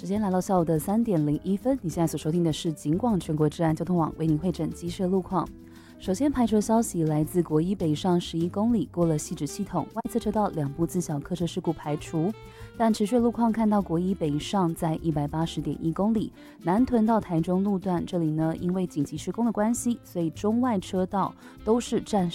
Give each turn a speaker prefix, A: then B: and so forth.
A: 时间来到下午的3:01，你现在所收听的是警广全国治安交通网为您会诊机车路况。首先排除消息来自国一北上11公里过了汐止系统外侧车道2部自小客车事故排除，但持续路况看到国一北上在180.1公里南屯到台中路段，这里呢因为紧急施工的关系，所以中外车道都是暂时